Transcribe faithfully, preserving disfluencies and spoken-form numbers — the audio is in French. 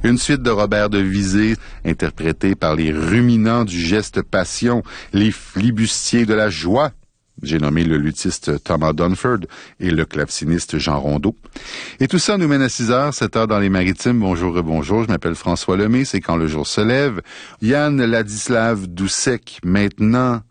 Une suite de Robert de Visé, interprété par les ruminants du geste passion, les flibustiers de la joie. J'ai nommé le luthiste Thomas Dunford et le claveciniste Jean Rondeau. Et tout ça nous mène à six heures, sept heures dans les Maritimes. Bonjour et bonjour, je m'appelle François Lemay, c'est Quand le jour se lève. Yann Ladislav Doucek, maintenant